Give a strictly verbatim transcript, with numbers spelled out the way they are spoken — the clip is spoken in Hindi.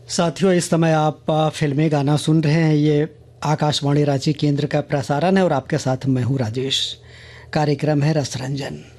साथियों, इस समय आप आ, फिल्मी गाना सुन रहे हैं। ये आकाशवाणी रांची केंद्र का प्रसारण है और आपके साथ मैं हूँ राजेश। कार्यक्रम है रसरंजन।